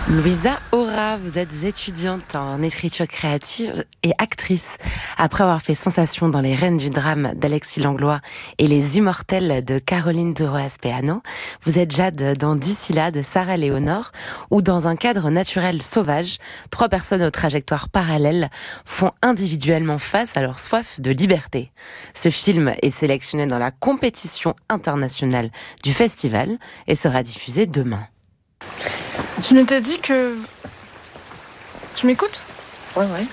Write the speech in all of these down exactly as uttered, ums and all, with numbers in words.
Louisa Aura, vous êtes étudiante en écriture créative et actrice. Après avoir fait sensation dans Les Reines du drame d'Alexis Langlois et Les Immortelles de Caroline Duroy-Speano, vous êtes Jade dans D'ici là de Sarah Léonore, où dans un cadre naturel sauvage, trois personnes aux trajectoires parallèles font individuellement face à leur soif de liberté. Ce film est sélectionné dans la compétition internationale du festival et sera diffusé demain. Je m'étais dit que... Tu m'écoutes ? Ouais, ouais.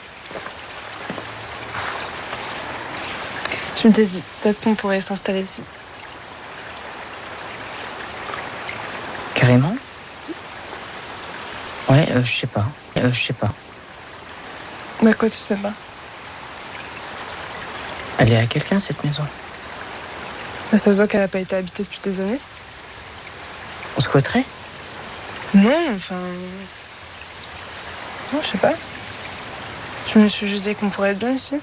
Je m'étais dit, peut-être qu'on pourrait s'installer ici. Carrément ? Ouais, euh, je sais pas. Euh, je sais pas. Bah quoi, tu sais pas ? Elle est à quelqu'un, cette maison ? Bah ça se voit qu'elle a pas été habitée depuis des années. On squatterait ? Non, enfin... Non, je sais pas. Je me suis juste dit qu'on pourrait être bien ici.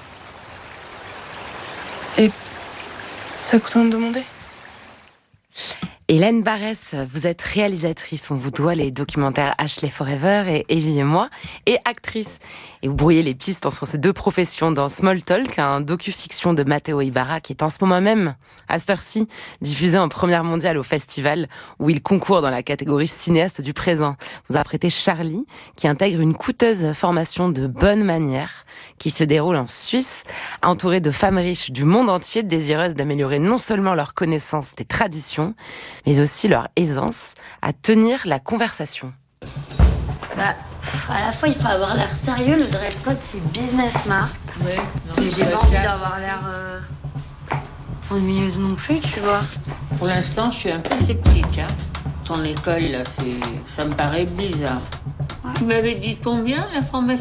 Et ça coûte rien de demander. Hélène Barès, vous êtes réalisatrice, on vous doit les documentaires Ashley Forever et Evie et moi, et actrice. Et vous brouillez les pistes entre ces deux professions dans Small Talk, un docu-fiction de Matteo Ibarra qui est en ce moment même, à cette heure-ci, diffusé en première mondiale au festival, où il concourt dans la catégorie cinéaste du présent. Vous apprêtez Charlie, qui intègre une coûteuse formation de bonne manière, qui se déroule en Suisse, entourée de femmes riches du monde entier, désireuses d'améliorer non seulement leur connaissance des traditions, mais aussi leur aisance à tenir la conversation. Bah, pff, à la fois, il faut avoir l'air sérieux, le dress code, c'est business smart. Ouais, mais j'ai pas envie d'avoir l'air euh, ennuyeuse non plus, tu vois. Pour l'instant, je suis un peu sceptique. Hein. Ton école, là, c'est... ça me paraît bizarre. Ouais. Tu m'avais dit combien, la formation ?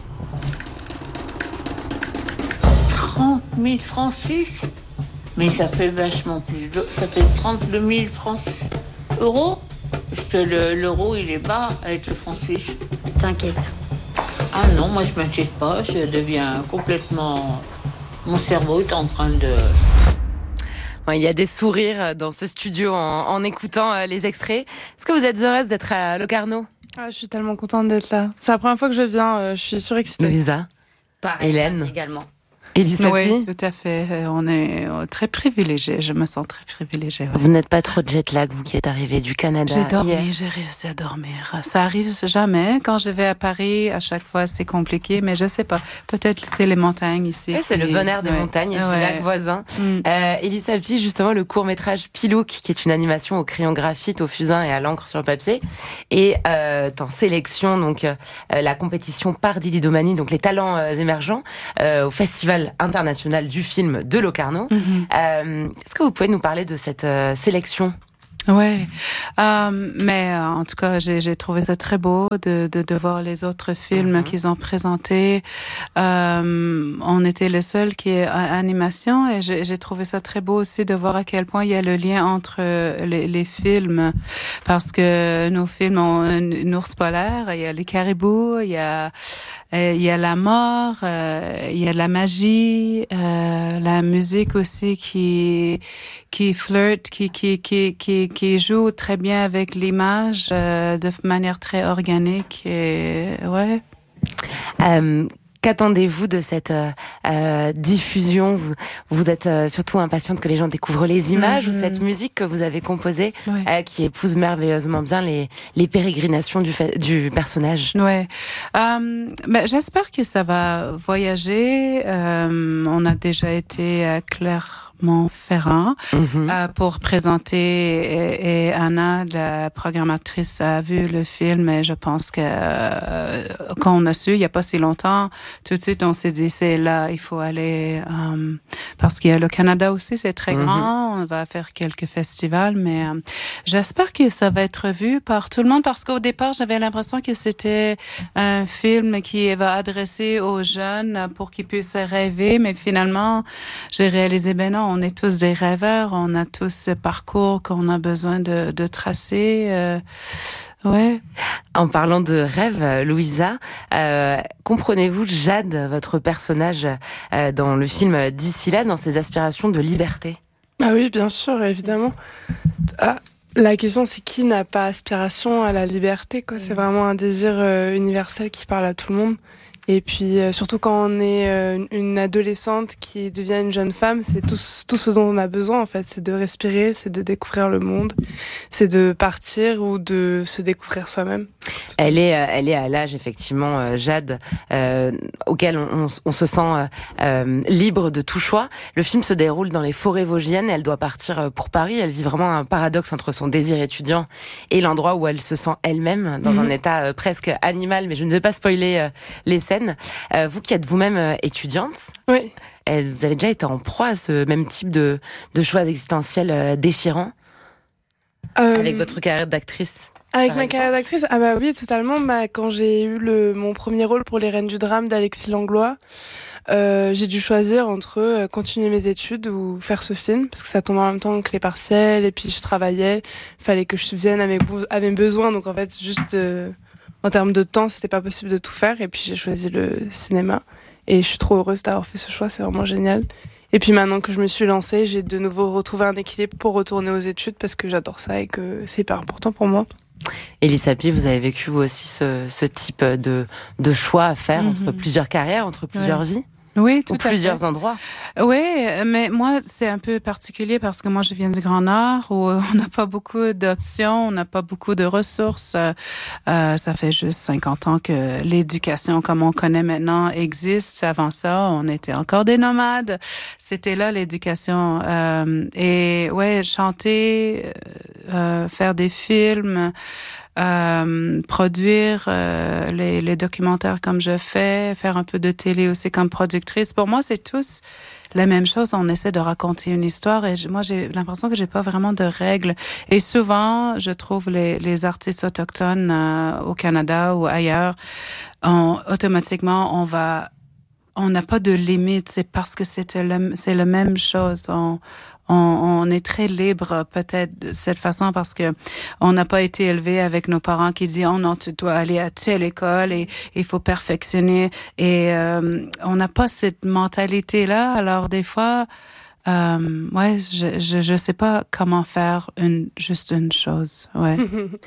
trente mille francs suisses ? Mais ça fait vachement plus de... Ça fait trente-deux mille francs euros. Parce que le, l'euro, il est bas avec le franc suisse. T'inquiète. Ah non, moi, je m'inquiète pas. Je deviens complètement... Mon cerveau est en train de... Bon, il y a des sourires dans ce studio en, en écoutant les extraits. Est-ce que vous êtes heureuse d'être à Locarno ? Ah, je suis tellement contente d'être là. C'est la première fois que je viens, euh, je suis surexcitée. Louisa ? Pareil, Hélène ? également. Elisabeth ? Oui, tout à fait. On est très privilégiés. Je me sens très privilégiée. Ouais. Vous n'êtes pas trop de jet lag, vous qui êtes arrivé du Canada. J'ai dormi, hier. j'ai réussi à dormir. Ça arrive jamais. Quand je vais à Paris, à chaque fois, c'est compliqué, mais je sais pas. Peut-être que c'est les montagnes ici. Oui, c'est le bon air des ouais. montagnes et ouais. le lac voisin. Mm. Euh, Elisabeth, justement, le court-métrage Pilouk, qui est une animation au crayon graphite, au fusain et à l'encre sur le papier, et euh, en sélection, donc euh, la compétition par Didi Domani, donc les talents euh, émergents, euh, au Festival international du film de Locarno. Mm-hmm. Euh, est-ce que vous pouvez nous parler de cette euh, sélection ? Ouais, euh, mais euh, en tout cas, j'ai, j'ai trouvé ça très beau de, de, de voir les autres films mm-hmm. qu'ils ont présentés. Euh, on était les seuls qui est animation et j'ai, j'ai trouvé ça très beau aussi de voir à quel point il y a le lien entre les, les films, parce que nos films ont une ours polaire, il y a les caribous, il y a il y a la mort, euh, il y a la magie, euh, la musique aussi qui qui flirte, qui qui qui qui qui joue très bien avec l'image euh, de manière très organique et ouais. Euh... Qu'attendez-vous de cette euh, euh, diffusion ? Vous, vous êtes euh, surtout impatiente que les gens découvrent les images mm-hmm. ou cette musique que vous avez composée ouais. euh, qui épouse merveilleusement bien les, les pérégrinations du, fa- du personnage ? Ouais, euh, ben, j'espère que ça va voyager. Euh, on a déjà été à Clermont-Ferrand mm-hmm. euh, pour présenter et, et Anna, la programmatrice, a vu le film et je pense que euh, quand on a su, il n'y a pas si longtemps, tout de suite, on s'est dit, c'est là, il faut aller, euh, parce qu'il y a le Canada aussi, c'est très mm-hmm. grand, on va faire quelques festivals, mais euh, j'espère que ça va être vu par tout le monde, parce qu'au départ, j'avais l'impression que c'était un film qui va adresser aux jeunes pour qu'ils puissent rêver, mais finalement, j'ai réalisé, ben non, on est tous des rêveurs, on a tous ce parcours qu'on a besoin de, de tracer, euh, ouais. En parlant de rêve, Louisa, euh, comprenez-vous Jade, votre personnage euh, dans le film D'ici là, dans ses aspirations de liberté ? Ah oui, bien sûr, évidemment. Ah, La question, c'est qui n'a pas aspiration à la liberté, quoi. C'est vraiment un désir euh, universel qui parle à tout le monde. Et puis, euh, surtout quand on est euh, une adolescente qui devient une jeune femme, c'est tout, tout ce dont on a besoin, en fait. C'est de respirer, c'est de découvrir le monde, c'est de partir ou de se découvrir soi-même. Elle est, euh, elle est à l'âge, effectivement, euh, Jade, euh, auquel on, on, on se sent euh, euh, libre de tout choix. Le film se déroule dans les forêts vosgiennes. Elle doit partir pour Paris. Elle vit vraiment un paradoxe entre son désir étudiant et l'endroit où elle se sent elle-même, dans mmh. un état euh, presque animal. Mais je ne vais pas spoiler euh, les scènes. Euh, vous qui êtes vous-même euh, étudiante, oui. euh, vous avez déjà été en proie à ce même type de, de choix existentiels euh, déchirants euh, avec votre carrière d'actrice. Avec ma exemple. carrière d'actrice, ah bah oui, totalement. Bah, quand j'ai eu le, mon premier rôle pour Les Reines du Drame d'Alexis Langlois, euh, j'ai dû choisir entre euh, continuer mes études ou faire ce film, parce que ça tombait en même temps que les partiels, et puis je travaillais, il fallait que je subvienne à mes, à mes besoins, donc en fait, juste... Euh, En termes de temps, c'était pas possible de tout faire. Et puis, j'ai choisi le cinéma. Et je suis trop heureuse d'avoir fait ce choix. C'est vraiment génial. Et puis, maintenant que je me suis lancée, j'ai de nouveau retrouvé un équilibre pour retourner aux études parce que j'adore ça et que c'est hyper important pour moi. Élise Sapie, vous avez vécu vous aussi ce, ce type de, de choix à faire mm-hmm. entre plusieurs carrières, entre plusieurs ouais. vies? Oui, tout Ou à plusieurs fait. endroits. Oui, mais moi, c'est un peu particulier parce que moi, je viens du Grand Nord où on n'a pas beaucoup d'options, on n'a pas beaucoup de ressources. Euh, ça fait juste cinquante ans que l'éducation, comme on connaît maintenant, existe. Avant ça, on était encore des nomades. C'était là l'éducation. Euh, et ouais, chanter, euh, faire des films, Euh, produire euh, les, les documentaires comme je fais, faire un peu de télé aussi comme productrice. Pour moi, c'est tous la même chose. On essaie de raconter une histoire et moi, j'ai l'impression que j'ai pas vraiment de règles. Et souvent, je trouve les, les artistes autochtones euh, au Canada ou ailleurs, on, automatiquement, on va, on n'a pas de limite. C'est parce que c'était le, c'est la même chose. On, On, on est très libre peut-être de cette façon parce que on n'a pas été élevé avec nos parents qui disent oh non tu dois aller à telle école et il faut perfectionner et euh, on n'a pas cette mentalité là. Alors des fois euh, ouais je, je je sais pas comment faire une juste une chose. Ouais.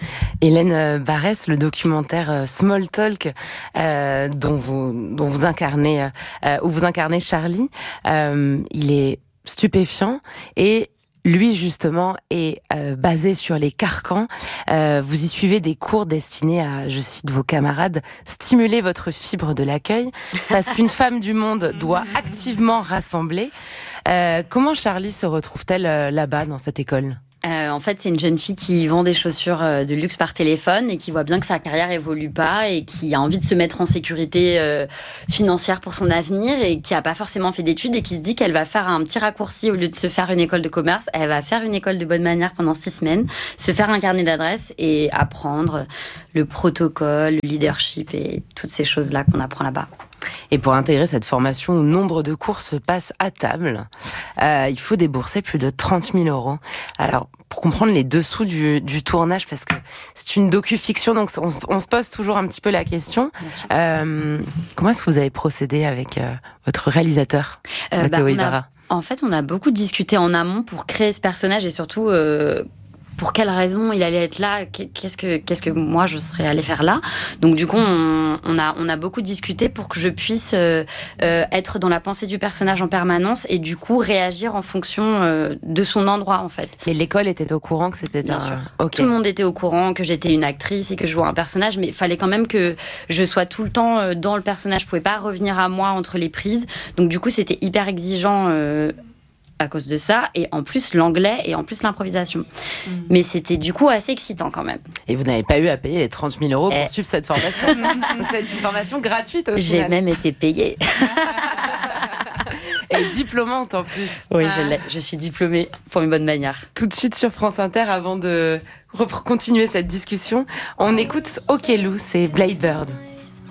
Hélène Barès, le documentaire Small Talk euh, dont vous dont vous incarnez euh, où vous incarnez Charlie, euh, il est stupéfiant et lui justement est euh, basé sur les carcans. Euh, vous y suivez des cours destinés à, je cite vos camarades, stimuler votre fibre de l'accueil parce qu'une femme du monde doit activement rassembler. Euh, comment Charlie se retrouve-t-elle euh, là-bas dans cette école ? Euh, en fait, c'est une jeune fille qui vend des chaussures de luxe par téléphone et qui voit bien que sa carrière évolue pas et qui a envie de se mettre en sécurité euh, financière pour son avenir et qui a pas forcément fait d'études et qui se dit qu'elle va faire un petit raccourci au lieu de se faire une école de commerce. Elle va faire une école de bonne manière pendant six semaines, se faire un carnet d'adresses et apprendre le protocole, le leadership et toutes ces choses-là qu'on apprend là-bas. Et pour intégrer cette formation où nombre de cours se passent à table, euh, il faut débourser plus de trente mille euros. Alors, pour comprendre les dessous du, du tournage, parce que c'est une docu-fiction, donc on, on se pose toujours un petit peu la question. Euh, comment est-ce que vous avez procédé avec euh, votre réalisateur, euh, Matteo bah, Ibarra ? En fait, on a beaucoup discuté en amont pour créer ce personnage et surtout... Euh, pour quelle raison il allait être là, qu'est-ce que qu'est-ce que moi je serais allée faire là. Donc du coup on, on a on a beaucoup discuté pour que je puisse euh, euh, être dans la pensée du personnage en permanence et du coup réagir en fonction euh, de son endroit en fait. Et l'école était au courant que c'était bien un... sûr. Okay. Tout le monde était au courant que j'étais une actrice et que je jouais un personnage, mais il fallait quand même que je sois tout le temps dans le personnage. Je pouvais pas revenir à moi entre les prises. Donc du coup c'était hyper exigeant. Euh, à cause de ça, et en plus l'anglais, et en plus l'improvisation. Mmh. Mais c'était du coup assez excitant quand même. Et vous n'avez pas eu à payer les trente mille euros pour eh. suivre cette formation. Donc c'est une formation gratuite au J'ai final. même été payée. Et diplômante en plus. Oui, ah. je l'ai. Je suis diplômée pour une bonne manière. Tout de suite sur France Inter, avant de continuer cette discussion, on écoute Okelou, c'est Blade Bird.